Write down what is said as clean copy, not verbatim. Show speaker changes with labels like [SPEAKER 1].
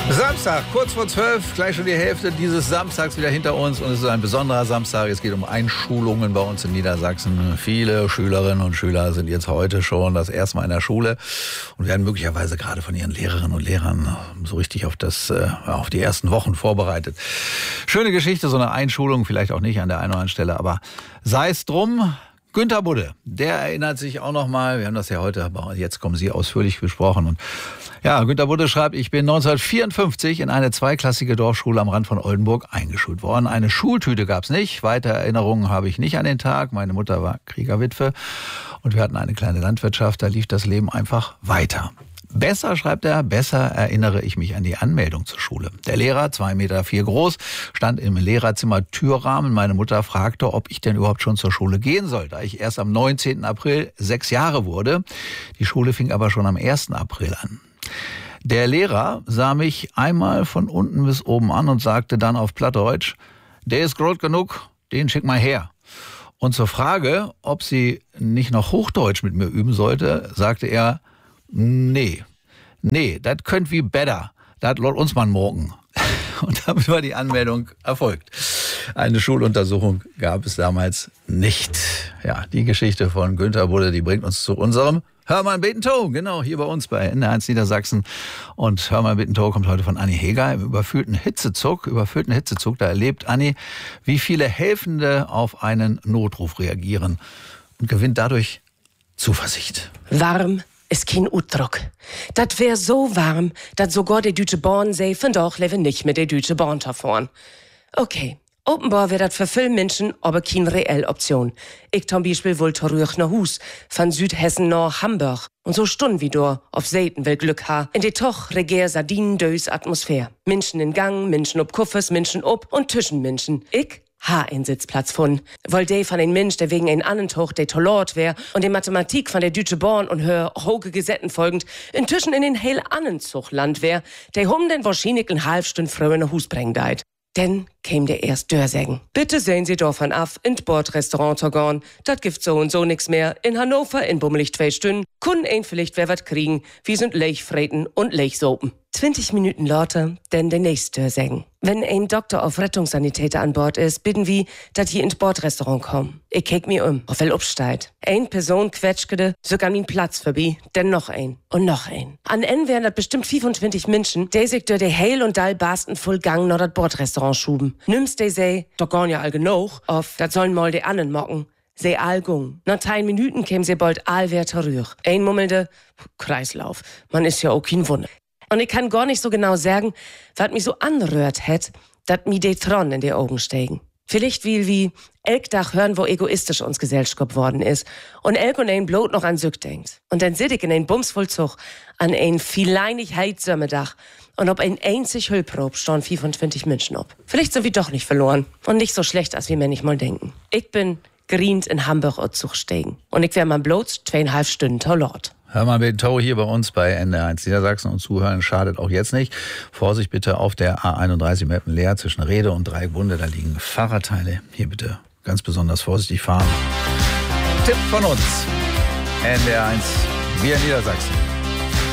[SPEAKER 1] Samstag, kurz vor 12, gleich schon die Hälfte dieses Samstags wieder hinter uns. Und es ist ein besonderer Samstag. Es geht um Einschulungen bei uns in Niedersachsen. Viele Schülerinnen und Schüler sind jetzt heute schon das erste Mal in der Schule und werden möglicherweise gerade von ihren Lehrerinnen und Lehrern so richtig auf die ersten Wochen vorbereitet. Schöne Geschichte, so eine Einschulung, vielleicht auch nicht an der einen oder anderen Stelle, aber sei es drum. Günter Budde, der erinnert sich auch noch mal, wir haben das ja heute, jetzt kommen Sie ausführlich besprochen. Und ja, Günter Budde schreibt, ich bin 1954 in eine zweiklassige Dorfschule am Rand von Oldenburg eingeschult worden. Eine Schultüte gab's nicht, weitere Erinnerungen habe ich nicht an den Tag. Meine Mutter war Kriegerwitwe und wir hatten eine kleine Landwirtschaft, da lief das Leben einfach weiter. Besser, schreibt er, besser erinnere ich mich an die Anmeldung zur Schule. Der Lehrer, 2,4 Meter groß, stand im Lehrerzimmer Türrahmen. Meine Mutter fragte, ob ich denn überhaupt schon zur Schule gehen soll, da ich erst am 19. April 6 Jahre wurde. Die Schule fing aber schon am 1. April an. Der Lehrer sah mich einmal von unten bis oben an und sagte dann auf Plattdeutsch, der ist groß genug, den schick mal her. Und zur Frage, ob sie nicht noch Hochdeutsch mit mir üben sollte, sagte er, Nee, das könnt wie better. Das lot uns mal morgen. Und damit war die Anmeldung erfolgt. Eine Schuluntersuchung gab es damals nicht. Ja, die Geschichte von Günter Budde, die bringt uns zu unserem Hör mal beten To, genau, hier bei uns bei NDR1 Niedersachsen. Und Hör mal beten To kommt heute von Anni Heger im überfüllten Hitzezug. Da erlebt Anni, wie viele Helfende auf einen Notruf reagieren und gewinnt dadurch Zuversicht.
[SPEAKER 2] Warm ist kein Utdruck. Dat wär so warm, dat sogar die Deutsche Bahn sei, von doch lebe nicht mit der Deutsche Bahn fahren. Okay, offenbar wär dat für viele Menschen aber keine reelle Option. Ich zum Beispiel wohl zurück nach Hus, von Südhessen nach Hamburg. Und so Stunden wie du auf Seiten will Glück ha. In die toch regier Sardinen-dös Atmosphäre. Menschen in Gang, Menschen ob Kuffers, Menschen ob und zwischen Menschen. Ich einen Sitzplatz von. Weil der von ein Mensch, der wegen ein Annentuch der Tollort wär und die Mathematik von der Deutsche Bahn und hör hoge Gesetten folgend inzwischen in den hell Annenzuchland wär, der den wahrscheinlich eine halbe Stunde früher nach Hus bringen deit. Denn käm der erst Dörsägen. Bitte sehen Sie davon ab, in Bordrestaurant zu gehen. Dat gibt so und so nix mehr. In Hannover in bummelig 2 Stunden. Kunden ein vielleicht wer wat kriegen. Wir sind Lechfreten und Lechsopen. 20 Minuten lauter, denn der nächste Dörsägen. Wenn ein Doktor auf Rettungssanitäter an Bord ist, bitten wir, dass hier ins Bordrestaurant kommen. Ich kick mir auf wel upsteigt. Ein Person quetschkede, sogar min Platz vorbei, denn noch ein. Und noch ein. An N wären das bestimmt 25 Menschen, die sich durch die Heil und Dall barsten voll Gang noch das Bordrestaurant schuben. Nimmst die sei, doch gorn ja all genug, auf, dat sollen mal die Annen mocken. Sie all gung. Nach 10 Minuten käm sie bald all wer zurück. Ein mummelnde Kreislauf. Man ist ja auch kein Wunder. Und ich kann gar nicht so genau sagen, was mich so anrührt hätt, dat mi de Tron in die Augen steigen. Vielleicht wie elk Dach hören, wo egoistisch uns Gesellschaft worden ist und elk und ein Blut noch an Sück denkt. Und dann sit ich in ein Bumsvollzug an ein vieleinig Heizsömmedach und ob ein einzig Hüllprob stehen 25 Menschen ob. Vielleicht sind wir doch nicht verloren und nicht so schlecht, als wir manchmal denken. Ich bin grient in Hamburg und Zug steigen und ich wär mal bloß 2,5 Stunden Tollort.
[SPEAKER 1] Hör mal beten To hier bei uns bei NDR1 Niedersachsen und zuhören schadet auch jetzt nicht. Vorsicht bitte auf der A31 Meppen-Leer zwischen Rede und Dreieckbunde, da liegen Fahrradteile. Hier bitte ganz besonders vorsichtig fahren. Tipp von uns. NDR1, wir in Niedersachsen.